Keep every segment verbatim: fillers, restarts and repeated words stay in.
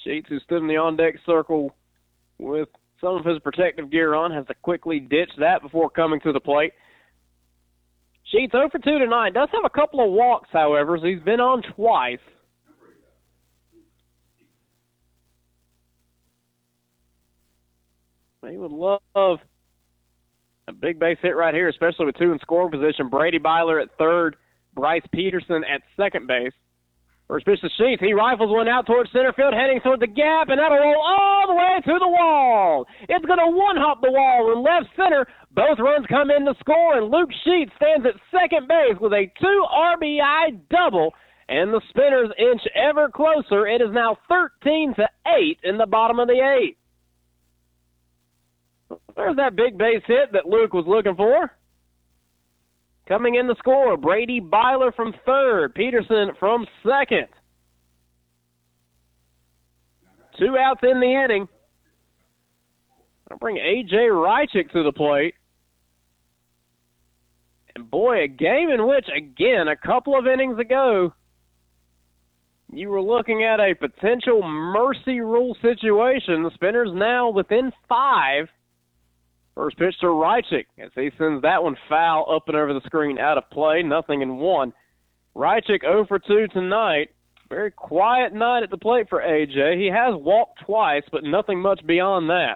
Sheets, who stood in the on-deck circle with some of his protective gear on, has to quickly ditch that before coming to the plate. Sheets oh for two tonight. Does have a couple of walks, however, as he's been on twice. He would love a big base hit right here, especially with two in scoring position. Brady Byler at third, Bryce Peterson at second base. First pitch to Sheets. He rifles one out towards center field, heading toward the gap, and that'll roll all the way to the wall. It's going to one-hop the wall in left center. Both runs come in to score, and Luke Sheets stands at second base with a two R B I double, and the Spinners inch ever closer. It is now thirteen to eight in the bottom of the eighth. There's that big base hit that Luke was looking for. Coming in to score, Brady Byler from third, Peterson from second. Two outs in the inning. I'll bring A J Rychik to the plate. And boy, a game in which, again, a couple of innings ago, you were looking at a potential mercy rule situation. The Spinners now within five. First pitch to Rychik as he sends that one foul up and over the screen, out of play, nothing in one. Rychik oh for two tonight. Very quiet night at the plate for A J. He has walked twice, but nothing much beyond that.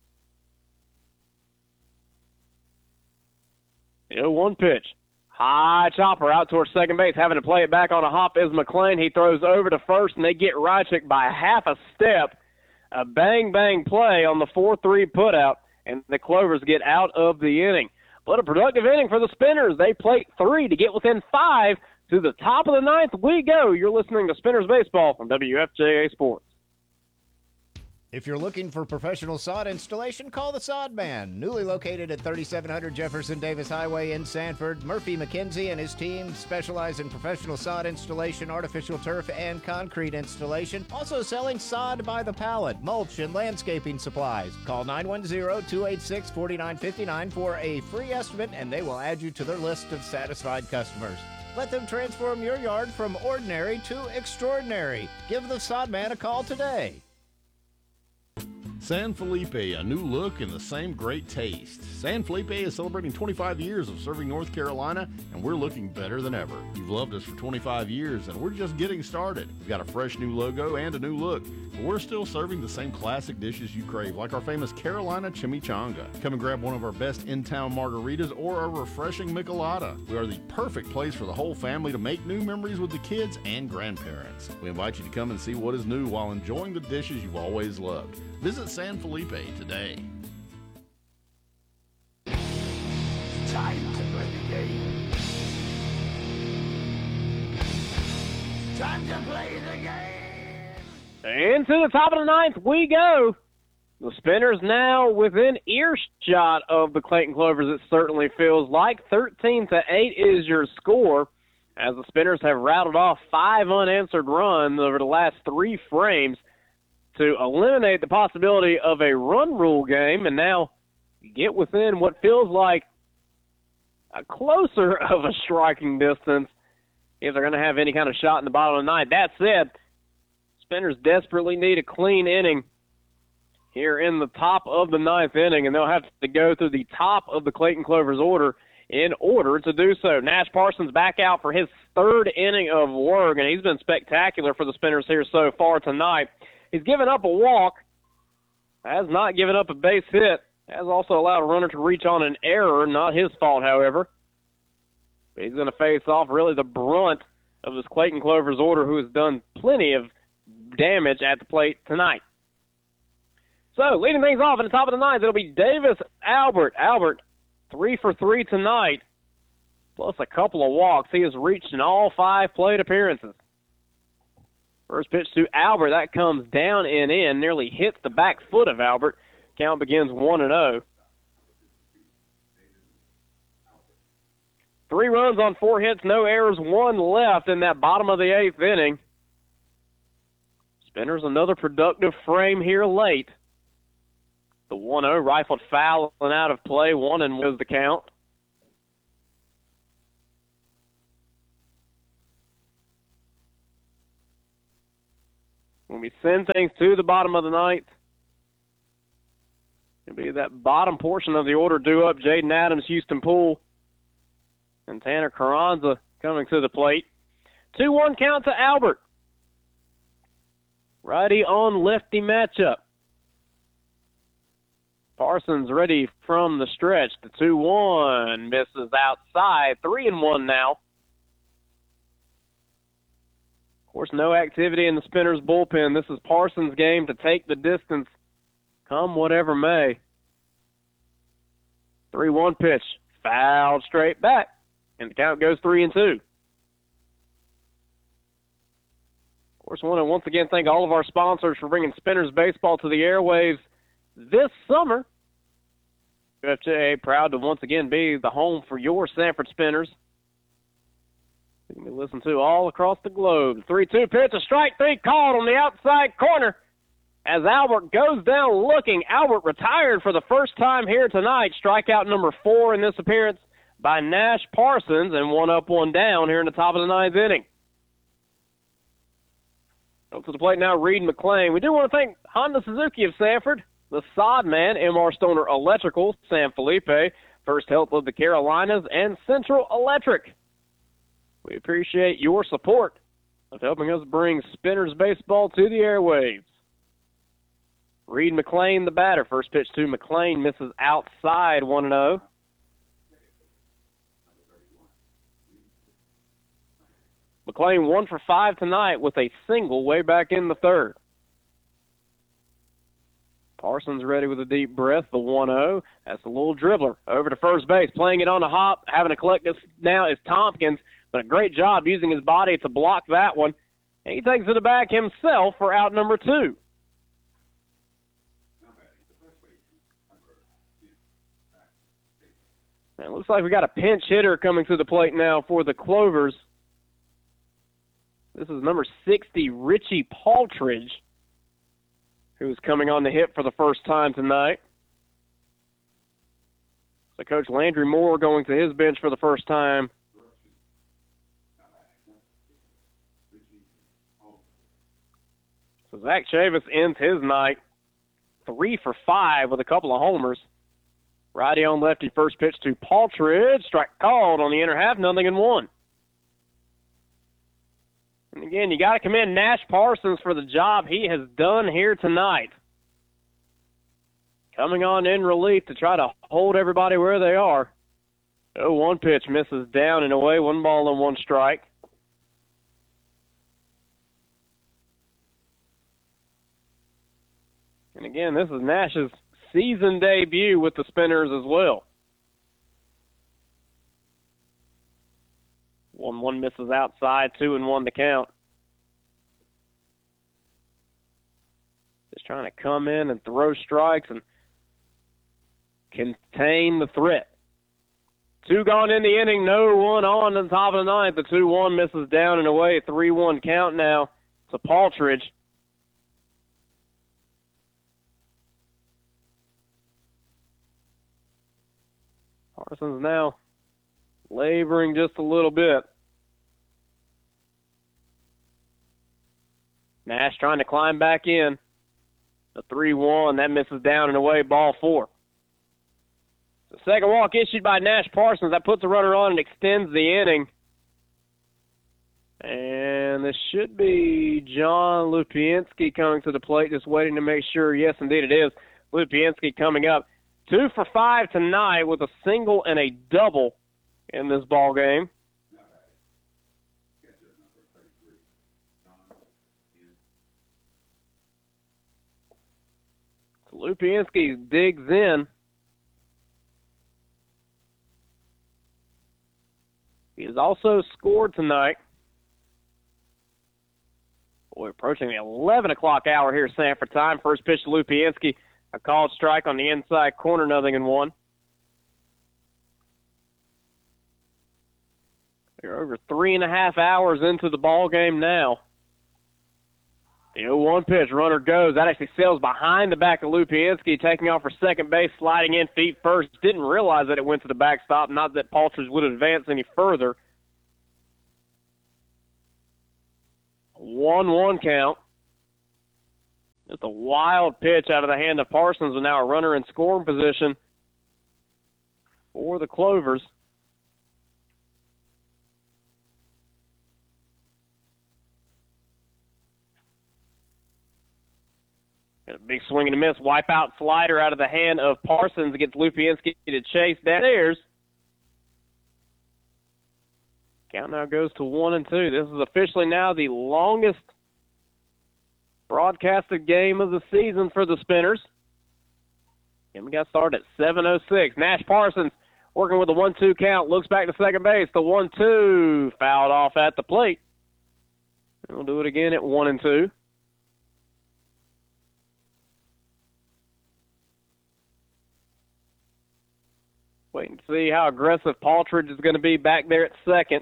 The oh one pitch. High chopper out towards second base. Having to play it back on a hop is McClain. He throws over to first, and they get Rychik by half a step. A bang-bang play on the four three putout, and the Clovers get out of the inning. But a productive inning for the Spinners. They plate three to get within five. To the top of the ninth we go. You're listening to Spinners Baseball from W F J A Sports. If you're looking for professional sod installation, call the Sod Man. Newly located at thirty-seven hundred Jefferson Davis Highway in Sanford, Murphy McKenzie and his team specialize in professional sod installation, artificial turf, and concrete installation. Also selling sod by the pallet, mulch, and landscaping supplies. Call nine one zero, two eight six, four nine five nine for a free estimate, and they will add you to their list of satisfied customers. Let them transform your yard from ordinary to extraordinary. Give the Sod Man a call today. San Felipe, a new look and the same great taste. San Felipe is celebrating twenty-five years of serving North Carolina, and we're looking better than ever. You've loved us for twenty-five years, and we're just getting started. We've got a fresh new logo and a new look, but we're still serving the same classic dishes you crave, like our famous Carolina Chimichanga. Come and grab one of our best in-town margaritas or a refreshing michelada. We are the perfect place for the whole family to make new memories with the kids and grandparents. We invite you to come and see what is new while enjoying the dishes you've always loved. Visit San Felipe today. Time to play the game. Time to play the game. Into the top of the ninth we go. The Spinners now within earshot of the Clayton Clovers, it certainly feels like. thirteen to eight is your score, as the Spinners have rattled off five unanswered runs over the last three frames to eliminate the possibility of a run rule game, and now get within what feels like a closer of a striking distance if they're going to have any kind of shot in the bottom of the ninth. That said, Spinners desperately need a clean inning here in the top of the ninth inning, and they'll have to go through the top of the Clayton Clovers order in order to do so. Nash Parsons back out for his third inning of work, and he's been spectacular for the Spinners here so far tonight. He's given up a walk, has not given up a base hit, has also allowed a runner to reach on an error, not his fault, however. But he's going to face off really the brunt of this Clayton Clovers order, who has done plenty of damage at the plate tonight. So, leading things off in the top of the ninth, it'll be Davis Albert. Albert, three for three tonight, plus a couple of walks. He has reached in all five plate appearances. First pitch to Albert, that comes down and in, nearly hits the back foot of Albert. Count begins one and oh. Three runs on four hits, no errors, one left in that bottom of the eighth inning. Spinners another productive frame here late. The one oh rifled foul and out of play, one and was the count. When We send things to the bottom of the ninth. It'll be that bottom portion of the order due up. Jaden Adams, Houston Poole, and Tanner Carranza coming to the plate. two one count to Albert. Righty on lefty matchup. Parsons ready from the stretch. The two one misses outside. three and one now. Of course, no activity in the Spinners bullpen. This is Parsons' game to take the distance, come whatever may. three one pitch. Fouled straight back. And the count goes three and two. Of course, I want to once again thank all of our sponsors for bringing Spinners baseball to the airwaves this summer. U F J A proud to once again be the home for your Sanford Spinners. You can be listened to all across the globe. three two pitch, a strike three called on the outside corner. As Albert goes down looking, Albert retired for the first time here tonight. Strikeout number four in this appearance by Nash Parsons, and one up, one down here in the top of the ninth inning. Up to the plate now, Reed McClain. We do want to thank Honda Suzuki of Sanford, the Sod Man, M R Stoner Electrical, San Felipe, First Health of the Carolinas, and Central Electric. We appreciate your support of helping us bring Spinners baseball to the airwaves. Reed McClain, the batter. First pitch to McClain, misses outside, one and oh. McClain one for five tonight with a single way back in the third. Parsons ready with a deep breath, the one oh. That's a little dribbler over to first base, playing it on a hop. Having to collect this now is Tompkins, but a great job using his body to block that one. And he takes it back himself for out number two. And it looks like we got a pinch hitter coming to the plate now for the Clovers. This is number sixty, Richie Paltridge, who is coming on the hit for the first time tonight. So Coach Landry Moore going to his bench for the first time. So Zach Chavis ends his night three for five with a couple of homers. Righty on lefty, first pitch to Paltridge. Strike called on the inner half, nothing in one. And again, you got to commend Nash Parsons for the job he has done here tonight. Coming on in relief to try to hold everybody where they are. oh one pitch misses down and away, one ball and one strike. And again, this is Nash's season debut with the Spinners as well. one one misses outside, two and one to count. Just trying to come in and throw strikes and contain the threat. Two gone in the inning, no one on the top of the ninth. The two one misses down and away, three one count now to Paltridge. Parsons now laboring just a little bit. Nash trying to climb back in. The three one, that misses down and away, ball four. The second walk issued by Nash Parsons. That puts a runner on and extends the inning. And this should be John Lupienski coming to the plate, just waiting to make sure. Yes, indeed it is. Lupienski coming up. Two for five tonight with a single and a double in this ball game. So Lupienski digs in. He has also scored tonight. We're approaching the eleven o'clock hour here, Sanford time. First pitch to Lupienski. A called strike on the inside corner, nothing in one. We're over three and a half hours into the ball game now. The oh one pitch, runner goes. That actually sails behind the back of Lupienski, taking off for second base, sliding in feet first. Didn't realize that it went to the backstop, not that Paltridge would advance any further. one one count. Just a wild pitch out of the hand of Parsons, with now a runner in scoring position for the Clovers. Got a big swing and a miss. Wipeout slider out of the hand of Parsons against Lupienski to chase downstairs. Count now goes to one and two. This is officially now the longest broadcasted game of the season for the Spinners. And we got started at seven oh six. Nash Parsons working with a one two count. Looks back to second base. The one two fouled off at the plate. And we'll do it again at one and two. Waiting to see how aggressive Paltridge is going to be back there at second.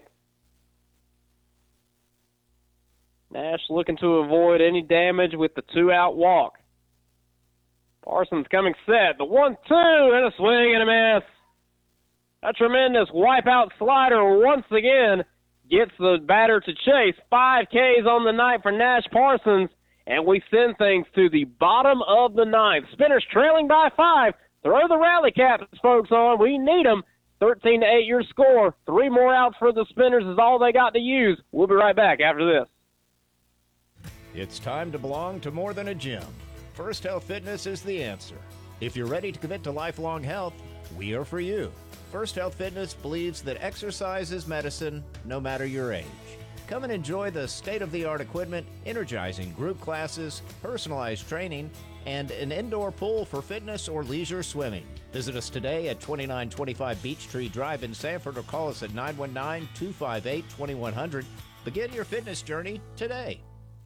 Nash looking to avoid any damage with the two-out walk. Parsons coming set. The one two and a swing and a miss. A tremendous wipeout slider once again gets the batter to chase. Five Ks on the night for Nash Parsons, and we send things to the bottom of the ninth. Spinners trailing by five. Throw the rally caps, folks, on. We need them. thirteen to eight your score. Three more outs for the Spinners is all they got to use. We'll be right back after this. It's time to belong to more than a gym. First Health Fitness is the answer. If you're ready to commit to lifelong health, we are for you. First Health Fitness believes that exercise is medicine, no matter your age. Come and enjoy the state-of-the-art equipment, energizing group classes, personalized training, and an indoor pool for fitness or leisure swimming. Visit us today at twenty-nine twenty-five Beech Tree Drive in Sanford or call us at nine one nine, two five eight, two one zero zero. Begin your fitness journey today.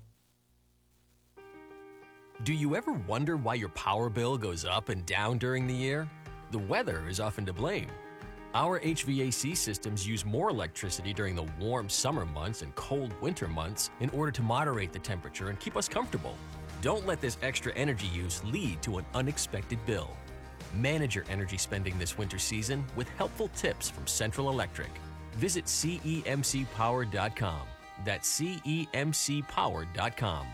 Do you ever wonder why your power bill goes up and down during the year? The weather is often to blame. Our H V A C systems use more electricity during the warm summer months and cold winter months in order to moderate the temperature and keep us comfortable. Don't let this extra energy use lead to an unexpected bill. Manage your energy spending this winter season with helpful tips from Central Electric. Visit C E M C power dot com. That's C E M C power dot com.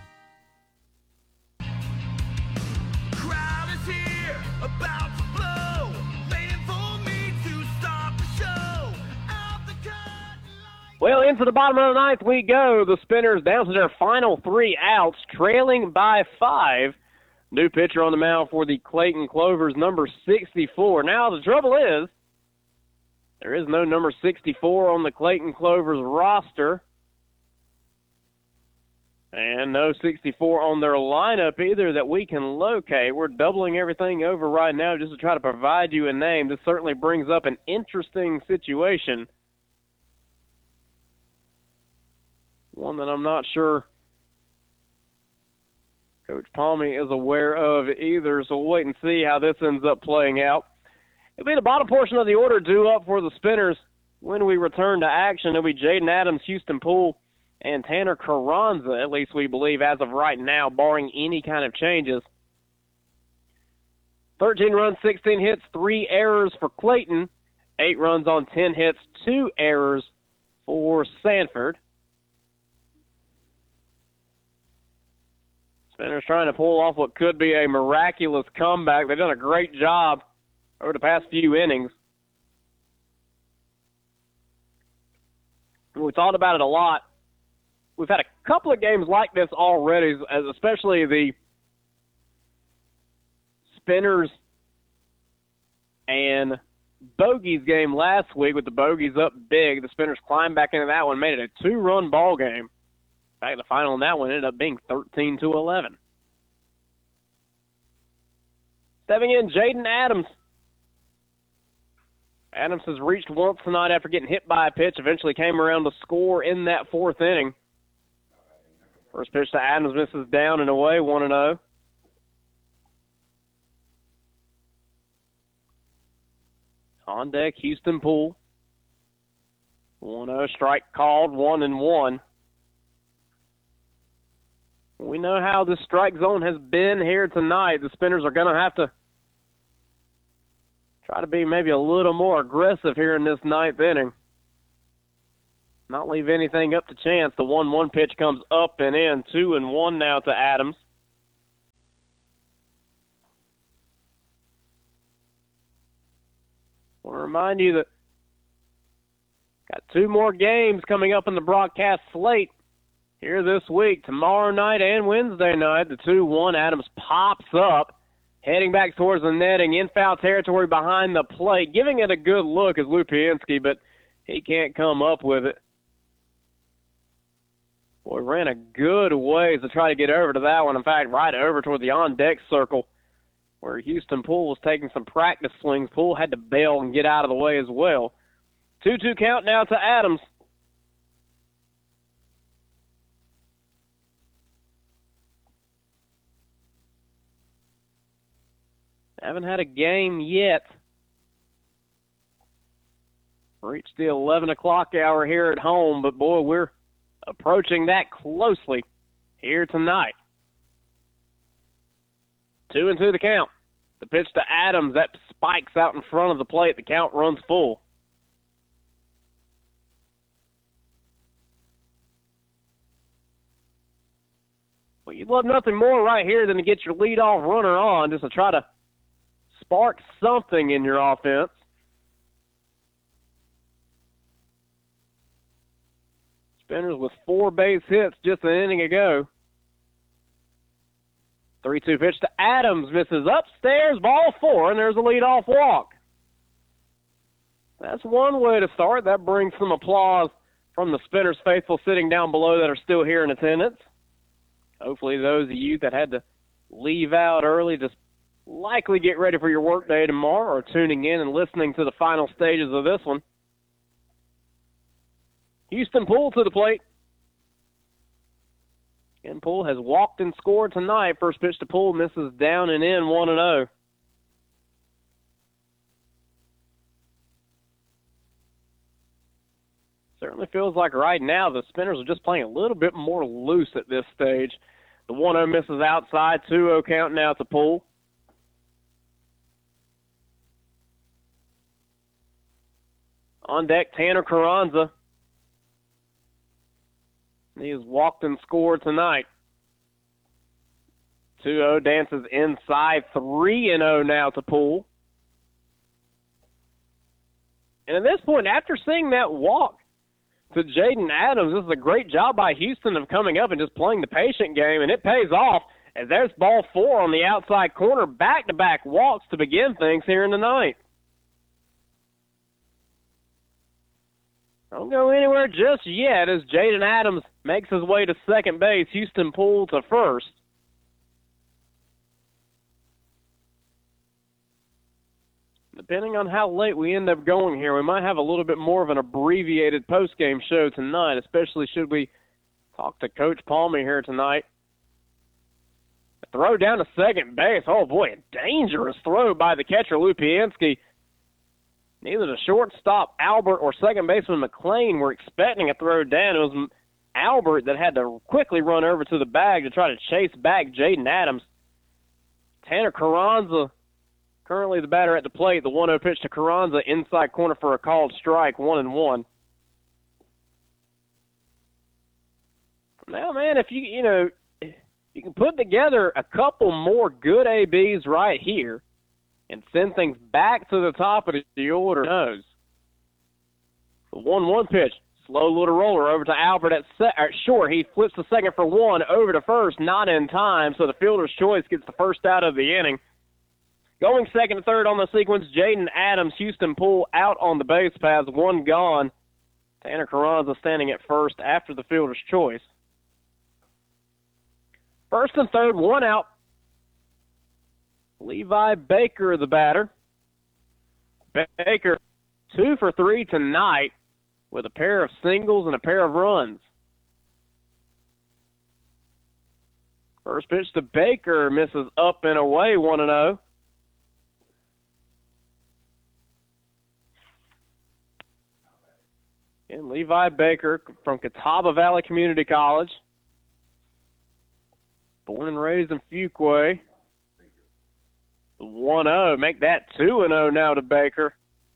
Crowd is here, about to blow, waiting for me to start the show. Out the cut light. Well, into the bottom of the ninth we go. The Spinners down to their final three outs, trailing by five. New pitcher on the mound for the Clayton Clovers, number sixty-four. Now, the trouble is, there is no number sixty-four on the Clayton Clovers roster. And no sixty-four on their lineup either that we can locate. We're doubling everything over right now just to try to provide you a name. This certainly brings up an interesting situation. One that I'm not sure Coach Palmy is aware of either, so we'll wait and see how this ends up playing out. It'll be the bottom portion of the order due up for the Spinners when we return to action. It'll be Jaden Adams, Houston Poole, and Tanner Carranza, at least we believe as of right now, barring any kind of changes. thirteen runs, sixteen hits, three errors for Clayton. eight runs on ten hits, two errors for Sanford. Spinners trying to pull off what could be a miraculous comeback. They've done a great job over the past few innings. We thought about it a lot. We've had a couple of games like this already, as especially the Spinners and Bogies game last week with the Bogies up big. The Spinners climbed back into that one, made it a two-run ball game. In fact, the final in that one ended up being thirteen to eleven. Stepping in, Jaden Adams. Adams has reached once tonight after getting hit by a pitch, eventually came around to score in that fourth inning. First pitch to Adams misses down and away, one and oh. On deck, Houston Poole. one oh, strike called, one and one. We know how the strike zone has been here tonight. The Spinners are going to have to try to be maybe a little more aggressive here in this ninth inning. Not leave anything up to chance. The one one pitch comes up and in. Two and one now to Adams. want to remind you that got two more games coming up in the broadcast slate here this week, tomorrow night and Wednesday night. The two one, Adams pops up, heading back towards the netting in foul territory behind the plate. Giving it a good look is Lupianski, but he can't come up with it. Boy, ran a good ways to try to get over to that one. In fact, right over toward the on-deck circle where Houston Poole was taking some practice swings. Poole had to bail and get out of the way as well. two two count now to Adams. Haven't had a game yet. Reached the eleven o'clock hour here at home, but boy, we're approaching that closely here tonight. Two and two the count. The pitch to Adams, that spikes out in front of the plate. The count runs full. Well, you'd love nothing more right here than to get your leadoff runner on just to try to spark something in your offense. Spinners with four base hits just an inning ago. three two pitch to Adams, misses upstairs, ball four, and there's a leadoff walk. That's one way to start. That brings some applause from the Spinners faithful sitting down below that are still here in attendance. Hopefully those of you that had to leave out early just likely get ready for your workday tomorrow or tuning in and listening to the final stages of this one. Houston Poole to the plate. And Poole has walked and scored tonight. First pitch to Poole, misses down and in, one and oh. Certainly feels like right now the Spinners are just playing a little bit more loose at this stage. The one oh misses outside, two oh count now to Poole. On deck, Tanner Carranza. He has walked and scored tonight. two oh dances inside, three and oh now to Poole. And at this point, after seeing that walk to Jaden Adams, this is a great job by Houston of coming up and just playing the patient game, and it pays off as there's ball four on the outside corner, back-to-back walks to begin things here in the ninth. Don't go anywhere just yet as Jaden Adams makes his way to second base. Houston Poole to first. Depending on how late we end up going here, we might have a little bit more of an abbreviated postgame show tonight, especially should we talk to Coach Palmy here tonight. A throw down to second base. Oh, boy, a dangerous throw by the catcher, Lupianski. Neither the shortstop, Albert, or second baseman, McLean, were expecting a throw down. It was Albert that had to quickly run over to the bag to try to chase back Jaden Adams. Tanner Carranza, currently the batter at the plate. The one oh pitch to Carranza, inside corner for a called strike, one and one. Now, man, if you, you know, you can put together a couple more good A Bs right here and send things back to the top of the order. Knows. The one one pitch, slow little roller over to Albert at, se- at short. He flips the second for one, over to first, not in time, so the fielder's choice gets the first out of the inning. Going second and third on the sequence, Jaden Adams, Houston Poole out on the base paths, one gone. Tanner Carranza standing at first after the fielder's choice. First and third, one out. Levi Baker, the batter. Baker, two for three tonight with a pair of singles and a pair of runs. First pitch to Baker, misses up and away, one and oh. And Levi Baker from Catawba Valley Community College. Born and raised in Fuquay. one oh, make that two and oh now to Baker.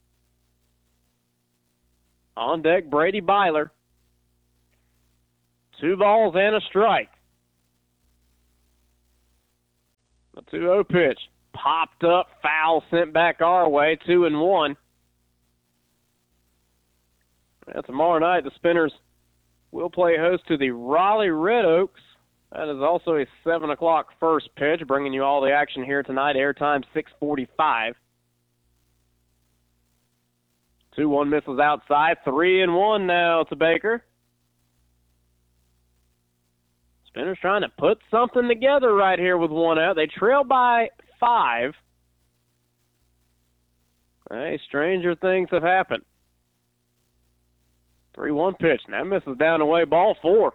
On deck, Brady Byler. Two balls and a strike. The two oh pitch popped up, foul, sent back our way, two and one. And tomorrow night, the Spinners will play host to the Raleigh Red Oaks. That is also a seven o'clock first pitch, bringing you all the action here tonight. Airtime six forty-five. two one misses outside. three and one now to Baker. Spinners trying to put something together right here with one out. They trail by five. Hey, stranger things have happened. three one pitch. Now misses down away, ball four.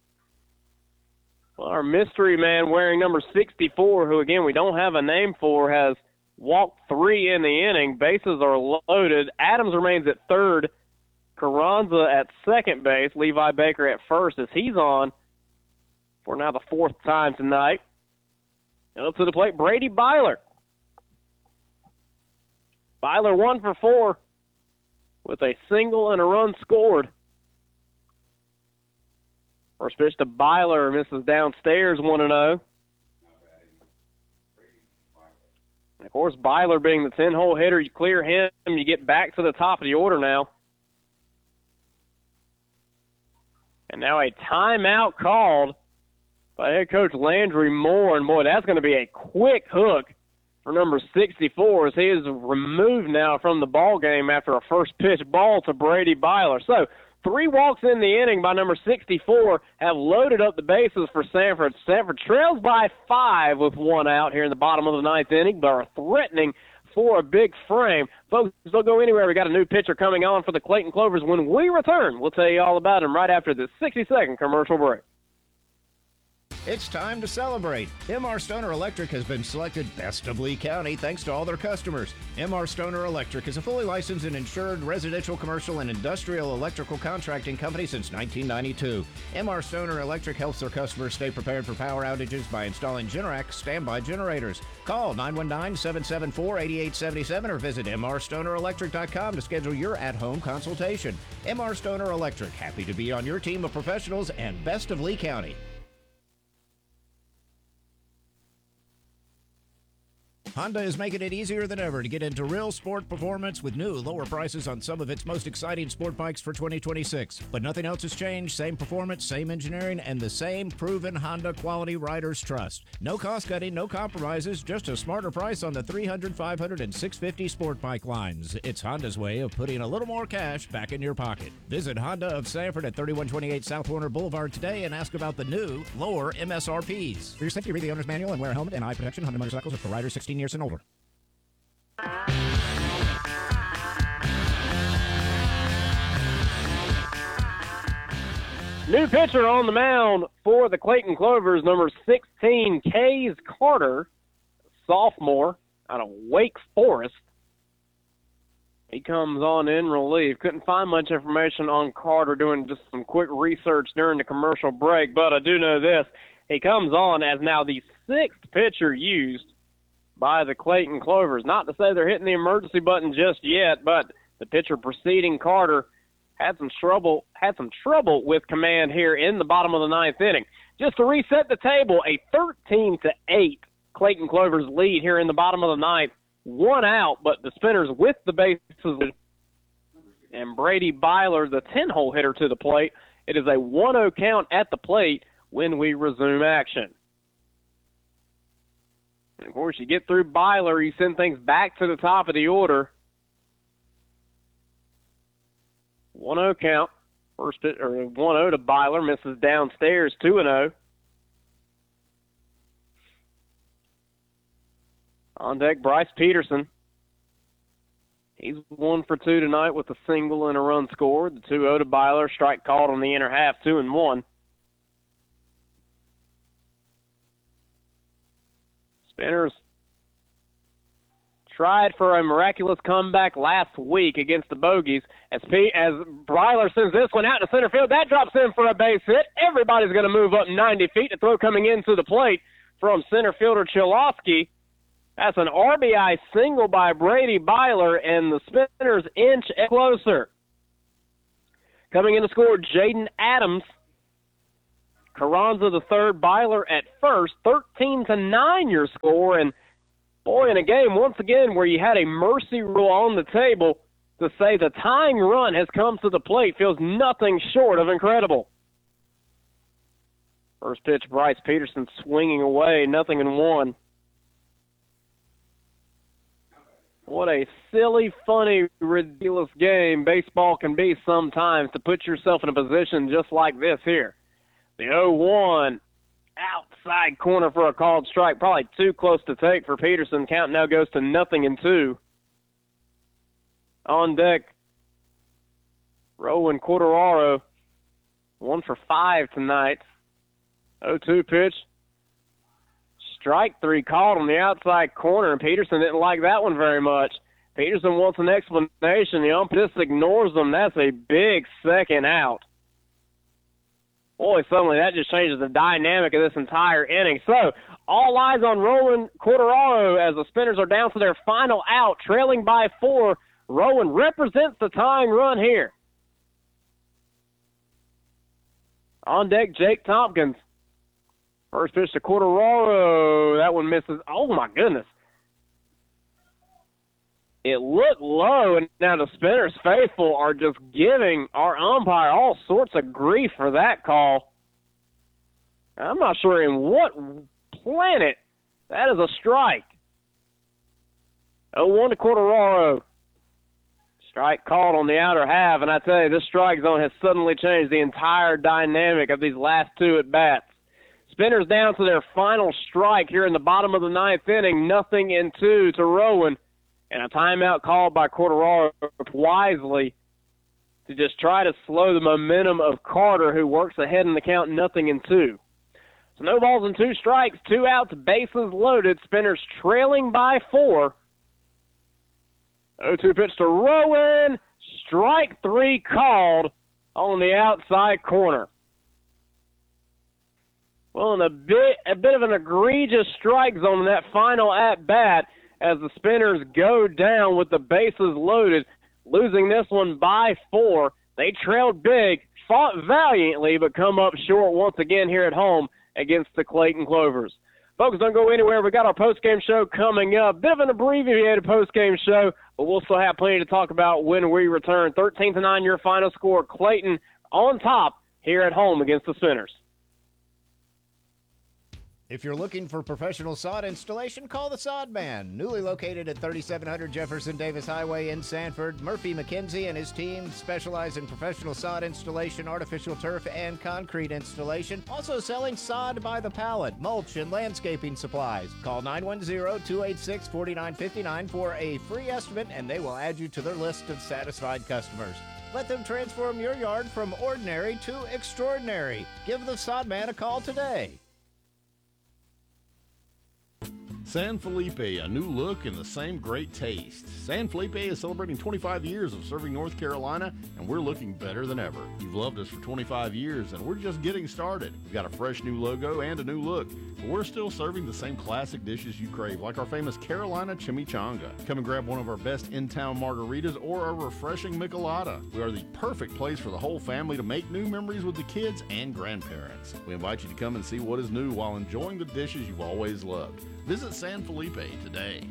Well, our mystery man wearing number sixty-four, who, again, we don't have a name for, has walked three in the inning. Bases are loaded. Adams remains at third. Carranza at second base. Levi Baker at first as he's on for now the fourth time tonight. And up to the plate, Brady Byler. Byler one for four with a single and a run scored. First pitch to Byler, misses downstairs one and oh. Of course, Byler being the ten-hole hitter, you clear him, you get back to the top of the order now. And now a timeout called by head coach Landry Moore. And, boy, that's going to be a quick hook for number sixty-four as he is removed now from the ball game after a first pitch ball to Brady Byler. So, three walks in the inning by number sixty-four have loaded up the bases for Sanford. Sanford trails by five with one out here in the bottom of the ninth inning, but are threatening for a big frame. Folks, don't go anywhere. We got a new pitcher coming on for the Clayton Clovers. When we return, we'll tell you all about him right after this sixty-second commercial break. It's time to celebrate. M R Stoner Electric has been selected Best of Lee County thanks to all their customers. M R Stoner Electric is a fully licensed and insured residential, commercial, and industrial electrical contracting company since nineteen ninety-two. M R Stoner Electric helps their customers stay prepared for power outages by installing Generac standby generators. Call nine one nine, seven seven four, eight eight seven seven or visit m r stoner electric dot com to schedule your at-home consultation. M R Stoner Electric, happy to be on your team of professionals and Best of Lee County. Honda is making it easier than ever to get into real sport performance with new lower prices on some of its most exciting sport bikes for twenty twenty-six. But nothing else has changed. Same performance, same engineering, and the same proven Honda quality riders trust. No cost cutting, no compromises, just a smarter price on the three hundred, five hundred, and six fifty sport bike lines. It's Honda's way of putting a little more cash back in your pocket. Visit Honda of Sanford at thirty-one twenty-eight South Warner Boulevard today and ask about the new lower M S R Ps. For your safety, read the owner's manual and wear a helmet and eye protection. Honda motorcycles are for riders sixteen years and older. New pitcher on the mound for the Clayton Clovers, number sixteen, Kays Carter, sophomore out of Wake Forest. He comes on in relief. Couldn't find much information on Carter, doing just some quick research during the commercial break, but I do know this. He comes on as now the sixth pitcher used by the Clayton Clovers. Not to say they're hitting the emergency button just yet, but the pitcher preceding Carter had some trouble had some trouble with command here in the bottom of the ninth inning. Just to reset the table, a thirteen to eight Clayton Clovers lead here in the bottom of the ninth. One out, but the Spinners with the bases, and Brady Byler, the ten-hole hitter, to the plate. It is a one oh count at the plate when we resume action. And of course, you get through Byler, you send things back to the top of the order. one oh count. First hit, or one oh to Byler, misses downstairs, two and oh. On deck, Bryce Peterson. He's one for two tonight with a single and a run scored. The two oh to Byler, strike called on the inner half, two and one. Spinners tried for a miraculous comeback last week against the Bogies. As P, as Byler sends this one out to center field, that drops in for a base hit. Everybody's going to move up ninety feet to throw coming into the plate from center fielder Chilofsky. That's an R B I single by Brady Byler, and the Spinners inch closer. Coming in to score, Jaden Adams. Carranza the third, Byler at first. thirteen to nine your score, and boy, in a game once again where you had a mercy rule on the table, to say the tying run has come to the plate feels nothing short of incredible. First pitch, Bryce Peterson swinging away, nothing in one. What a silly, funny, ridiculous game baseball can be sometimes to put yourself in a position just like this here. The oh one outside corner for a called strike, probably too close to take for Peterson. Count now goes to nothing in two. On deck, Rowan Quartararo, one for five tonight. oh two pitch. Strike three called on the outside corner, and Peterson didn't like that one very much. Peterson wants an explanation. The umpire just ignores them. That's a big second out. Boy, suddenly that just changes the dynamic of this entire inning. So, all eyes on Rowan Quartararo as the Spinners are down to their final out, trailing by four. Rowan represents the tying run here. On deck, Jake Tompkins. First pitch to Quartararo. That one misses. Oh, my goodness. It looked low, and now the Spinners faithful are just giving our umpire all sorts of grief for that call. I'm not sure in what planet that is a strike. oh one to Quartararo. Strike called on the outer half, and I tell you, this strike zone has suddenly changed the entire dynamic of these last two at-bats. Spinners down to their final strike here in the bottom of the ninth inning, nothing in two to Rowan, and a timeout called by Quartararo wisely to just try to slow the momentum of Carter, who works ahead in the count, nothing in two. So no balls and two strikes, two outs, bases loaded. Spinners trailing by four. oh two pitch to Rowan. Strike three called on the outside corner. Well, in a bit, a bit of an egregious strike zone in that final at-bat as the Spinners go down with the bases loaded, losing this one by four. They trailed big, fought valiantly, but come up short once again here at home against the Clayton Clovers. Folks, don't go anywhere. We got our post-game show coming up. Bit of an abbreviated post-game show, but we'll still have plenty to talk about when we return. thirteen to nine, your final score. Clayton on top here at home against the Spinners. If you're looking for professional sod installation, call the Sod Man. Newly located at thirty-seven hundred Jefferson Davis Highway in Sanford, Murphy McKenzie and his team specialize in professional sod installation, artificial turf, and concrete installation. Also selling sod by the pallet, mulch, and landscaping supplies. Call nine one zero, two eight six, four nine five nine for a free estimate, and they will add you to their list of satisfied customers. Let them transform your yard from ordinary to extraordinary. Give the Sod Man a call today. San Felipe, a new look and the same great taste. San Felipe is celebrating twenty-five years of serving North Carolina, and we're looking better than ever. You've loved us for twenty-five years, and we're just getting started. We've got a fresh new logo and a new look, but we're still serving the same classic dishes you crave, like our famous Carolina Chimichanga. Come and grab one of our best in-town margaritas or a refreshing michelada. We are the perfect place for the whole family to make new memories with the kids and grandparents. We invite you to come and see what is new while enjoying the dishes you've always loved. Visit San Felipe today.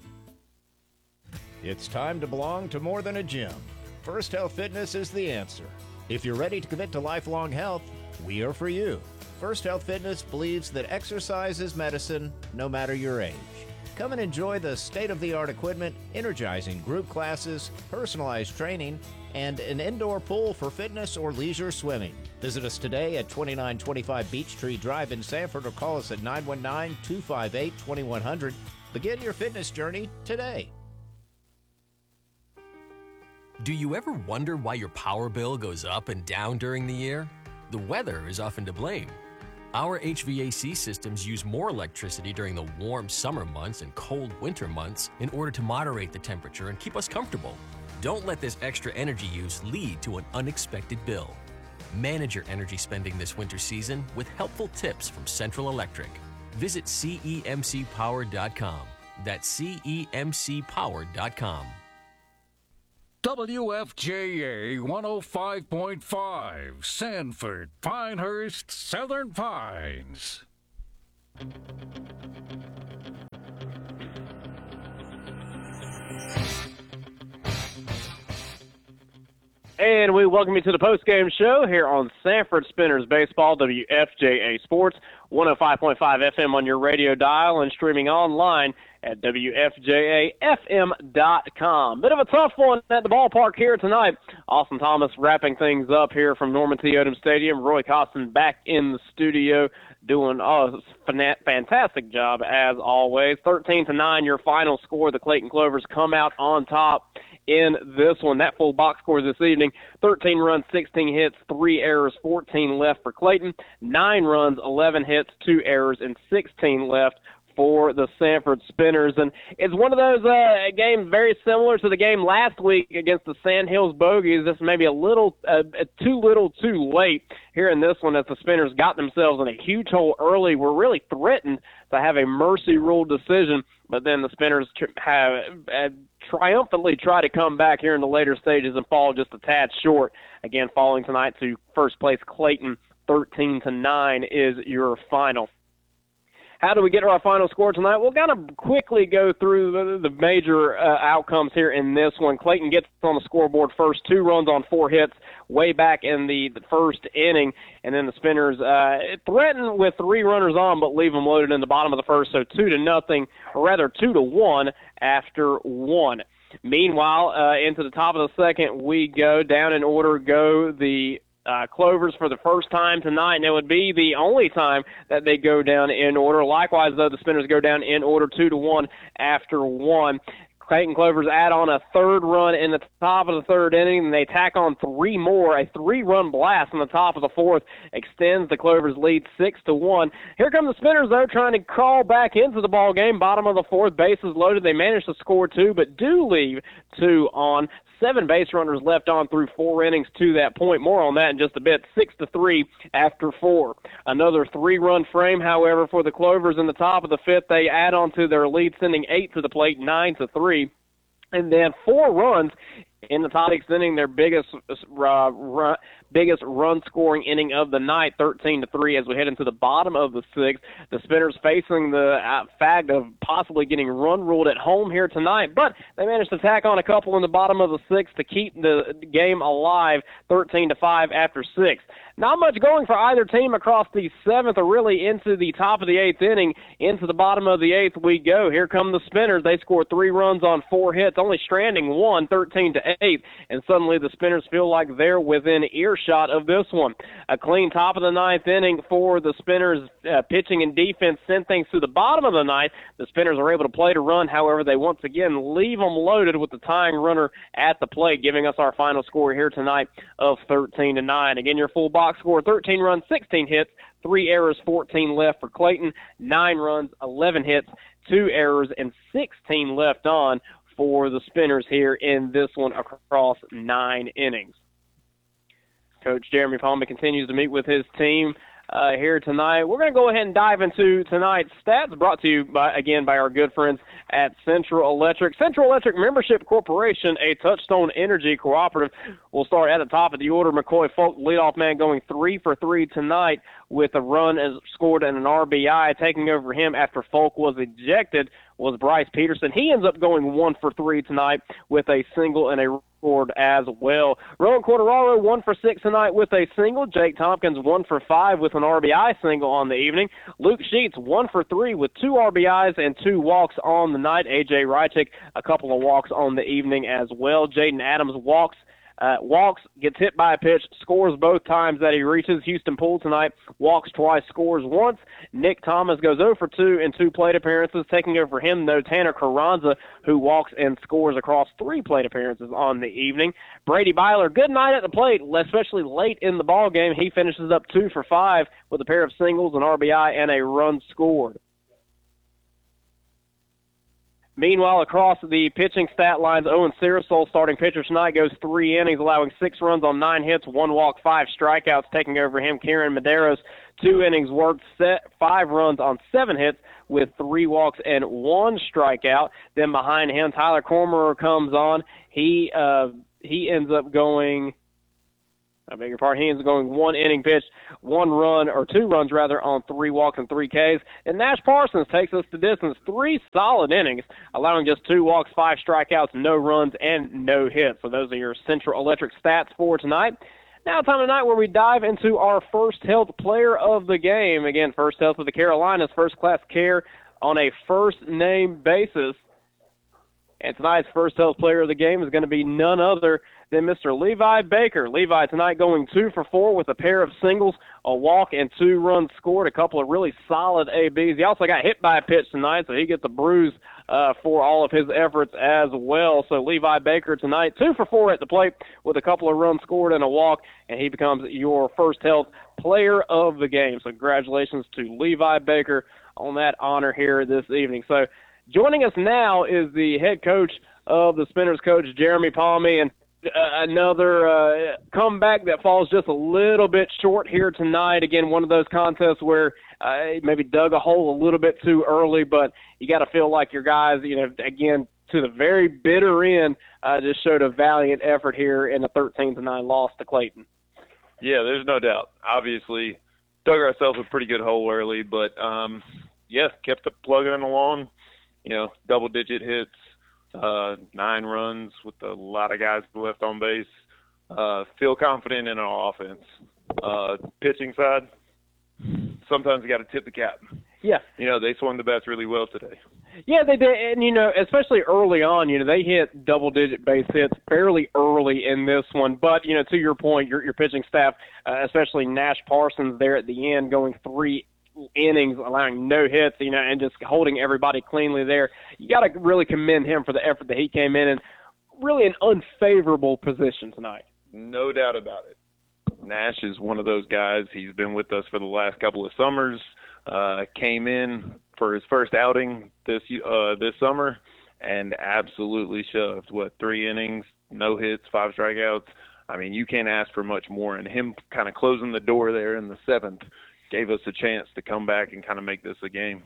It's time to belong to more than a gym. First Health Fitness is the answer. If you're ready to commit to lifelong health, we are for you. First Health Fitness believes that exercise is medicine, no matter your age. Come and enjoy the state-of-the-art equipment, energizing group classes, personalized training, and an indoor pool for fitness or leisure swimming. Visit us today at twenty-nine twenty-five Beech Tree Drive in Sanford or call us at nine one nine, two five eight, two one zero zero. Begin your fitness journey today. Do you ever wonder why your power bill goes up and down during the year? The weather is often to blame. Our H V A C systems use more electricity during the warm summer months and cold winter months in order to moderate the temperature and keep us comfortable. Don't let this extra energy use lead to an unexpected bill. Manage your energy spending this winter season with helpful tips from Central Electric. Visit C E M C power dot com. That's C E M C power dot com. W F J A one oh five point five, Sanford, Pinehurst, Southern Pines. And we welcome you to the post-game show here on Sanford Spinners Baseball, W F J A Sports, one oh five point five F M on your radio dial and streaming online at W F J A F M dot com. Bit of a tough one at the ballpark here tonight. Austin Thomas wrapping things up here from Norman T. Odom Stadium. Roy Costin back in the studio doing a fantastic job as always. thirteen to nine, your final score. The Clayton Clovers come out on top in this one. That full box score this evening, thirteen runs, sixteen hits, three errors, fourteen left for Clayton, nine runs, eleven hits, two errors, and sixteen left for the Sanford Spinners. And it's one of those uh, games very similar to the game last week against the Sand Hills Bogies. This may be a little uh, too little too late here in this one as the Spinners got themselves in a huge hole early. Were really threatened to have a mercy rule decision, but then the Spinners have uh, triumphantly tried to come back here in the later stages and fall just a tad short. Again, falling tonight to first place Clayton, thirteen to nine is your final. How do we get to our final score tonight? We'll kind of quickly go through the, the major uh, outcomes here in this one. Clayton gets on the scoreboard first, two runs on four hits way back in the, the first inning, and then the Spinners uh, threaten with three runners on but leave them loaded in the bottom of the first, so two to nothing, or rather two to one after one. Meanwhile, uh, into the top of the second, we go down in order, go the Uh, Clovers for the first time tonight, and it would be the only time that they go down in order. Likewise, though, the Spinners go down in order two to one after one. Clayton Clovers add on a third run in the top of the third inning, and they tack on three more. A three-run blast in the top of the fourth extends the Clovers' lead six to one. Here come the Spinners, though, trying to crawl back into the ball game. Bottom of the fourth, bases loaded. They manage to score two, but do leave two on. Seven base runners left on through four innings to that point. More on that in just a bit. Six to three after four. Another three-run frame, however, for the Clovers in the top of the fifth. They add on to their lead, sending eight to the plate, nine to three. And then four runs in the top sixth inning, their biggest uh, run, biggest run-scoring inning of the night, thirteen to three, as we head into the bottom of the sixth. The Spinners facing the uh, fact of possibly getting run-ruled at home here tonight, but they managed to tack on a couple in the bottom of the sixth to keep the game alive, thirteen to five after six. Not much going for either team across the seventh or really into the top of the eighth inning. Into the bottom of the eighth we go. Here come the Spinners. They score three runs on four hits, only stranding one, thirteen to eight, and suddenly the Spinners feel like they're within earshot of this one. A clean top of the ninth inning for the Spinners. Uh, pitching and defense send things to the bottom of the ninth. The Spinners are able to play to run. However, they once again leave them loaded with the tying runner at the plate, giving us our final score here tonight of thirteen to nine. Again, your full box score, thirteen runs, sixteen hits, three errors, fourteen left for Clayton, nine runs, eleven hits, two errors, and sixteen left on for the Spinners here in this one across nine innings. Coach Jeremy Palmer continues to meet with his team uh, here tonight. We're going to go ahead and dive into tonight's stats, brought to you by, again by our good friends at Central Electric. Central Electric Membership Corporation, a Touchstone Energy cooperative. We'll start at the top of the order. McCoy Folk, leadoff man, going three for three tonight with a run as scored and an R B I. Taking over him after Folk was ejected was Bryce Peterson. He ends up going one for three tonight with a single and a scored as well. Rowan Corderaro, one for six tonight with a single. Jake Tompkins, one for five with an R B I single on the evening. Luke Sheets, one for three with two R B Is and two walks on the night. A J Rychick, a couple of walks on the evening as well. Jaden Adams walks. Uh, walks, gets hit by a pitch, scores both times that he reaches. Houston Poole tonight walks twice, scores once. Nick Thomas goes oh for two in two plate appearances. Taking over him, though, Tanner Carranza, who walks and scores across three plate appearances on the evening. Brady Byler, good night at the plate, especially late in the ball game. He finishes up two for five with a pair of singles, an R B I, and a run scored. Meanwhile, across the pitching stat lines, Owen Sirasol, starting pitcher tonight, goes three innings, allowing six runs on nine hits, one walk, five strikeouts. Taking over him, Kieran Medeiros, two innings worked, set, five runs on seven hits with three walks and one strikeout. Then behind him, Tyler Cormer comes on. He uh, he ends up going I beg your pardon. He ends up going one inning pitched, one run, or two runs rather, on three walks and three Ks. And Nash Parsons takes us the distance, three solid innings, allowing just two walks, five strikeouts, no runs, and no hits. So those are your Central Electric stats for tonight. Now time tonight where we dive into our First Health player of the game. Again, First Health of the Carolinas, first-class care on a first-name basis. And tonight's First Health player of the game is going to be none other than Mister Levi Baker. Levi tonight going two for four with a pair of singles, a walk, and two runs scored, a couple of really solid A Bs. He also got hit by a pitch tonight, so he gets a bruise uh, for all of his efforts as well. So Levi Baker tonight, two for four at the plate with a couple of runs scored and a walk, and he becomes your First Health player of the game. So congratulations to Levi Baker on that honor here this evening. So joining us now is the head coach of the Spinners, Coach Jeremy Palmy, and Uh, another uh, comeback that falls just a little bit short here tonight. Again, one of those contests where uh, maybe dug a hole a little bit too early, but you got to feel like your guys, you know, again, to the very bitter end, uh, just showed a valiant effort here in a thirteen to nine loss to Clayton. Yeah, there's no doubt. Obviously, dug ourselves a pretty good hole early, but, um, yes, kept it plugging along, you know, double-digit hits. Uh, nine runs with a lot of guys left on base. Uh, feel confident in our offense. Uh, pitching side, sometimes you got to tip the cap. Yeah. You know, they swung the bats really well today. Yeah, they did, and, you know, especially early on, you know, they hit double-digit base hits fairly early in this one. But, you know, to your point, your, your pitching staff, uh, especially Nash Parsons there at the end, going three innings, allowing no hits, you know, and just holding everybody cleanly there. You got to really commend him for the effort that he came in in really an unfavorable position tonight. No doubt about it. Nash is one of those guys. He's been with us for the last couple of summers. Uh, came in for his first outing this uh, this summer and absolutely shoved. What, three innings, no hits, five strikeouts. I mean, you can't ask for much more. And him kind of closing the door there in the seventh gave us a chance to come back and kind of make this a game.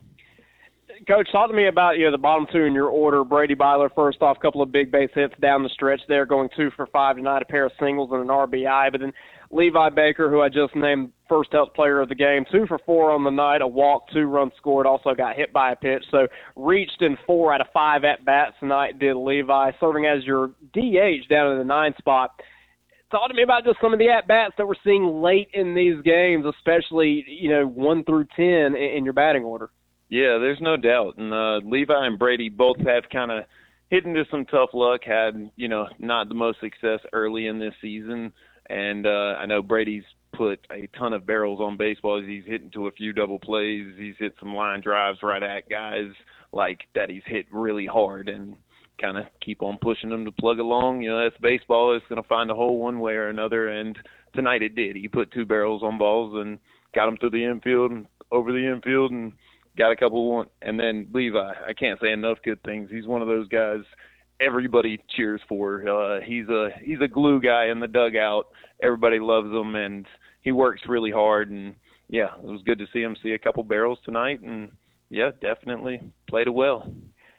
Coach, talk to me about, you know, the bottom two in your order. Brady Byler, first off, a couple of big base hits down the stretch there, going two for five tonight, a pair of singles and an R B I. But then Levi Baker, who I just named First Health player of the game, two for four on the night, a walk, two runs scored, also got hit by a pitch. So reached in four out of five at-bats tonight did Levi, serving as your D H down in the ninth spot. Talk to me about just some of the at-bats that we're seeing late in these games, especially, you know, one through ten in, in your batting order. Yeah, there's no doubt. And uh, Levi and Brady both have kind of hit into some tough luck, had, you know, not the most success early in this season. And uh, I know Brady's put a ton of barrels on baseballs. He's hit into a few double plays. He's hit some line drives right at guys like that he's hit really hard and kind of keep on pushing them to plug along. You know, that's baseball. It's going to find a hole one way or another, and tonight it did. He put two barrels on balls and got them through the infield and over the infield and got a couple one. And then Levi, I can't say enough good things. He's one of those guys everybody cheers for. Uh, he's a he's a glue guy in the dugout. Everybody loves him, and he works really hard. And, yeah, it was good to see him see a couple barrels tonight, and, yeah, definitely played it well.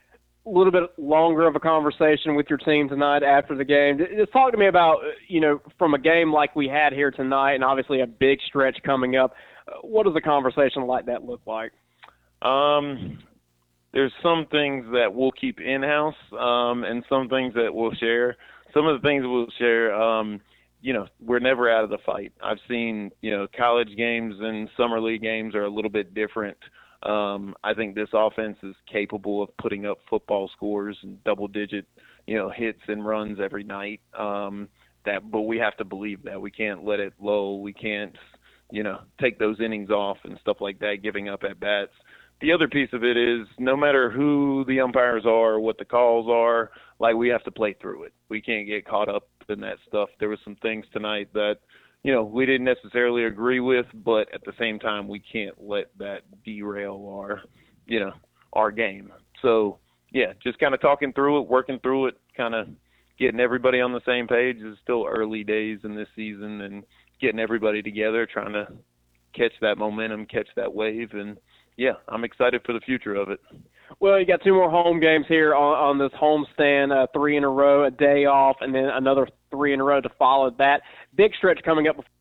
A little bit longer of a conversation with your team tonight after the game. Just talk to me about, you know, from a game like we had here tonight and obviously a big stretch coming up, what does a conversation like that look like? Um, there's some things that we'll keep in-house um, and some things that we'll share. Some of the things we'll share, um, you know, we're never out of the fight. I've seen, you know, college games and summer league games are a little bit different. Um, I think this offense is capable of putting up football scores and double-digit, you know, hits and runs every night. Um, that, but we have to believe that. We can't let it low. We can't, you know, take those innings off and stuff like that, giving up at bats. The other piece of it is no matter who the umpires are, what the calls are, like we have to play through it. We can't get caught up in that stuff. There were some things tonight that, you know, we didn't necessarily agree with, but at the same time, we can't let that derail our, you know, our game. So, yeah, just kind of talking through it, working through it, kind of getting everybody on the same page. It's still early days in this season and getting everybody together, trying to catch that momentum, catch that wave, and, yeah, I'm excited for the future of it. Well, you got two more home games here on, on this homestand, uh, three in a row, a day off, and then another three in a row to follow that. Big stretch coming up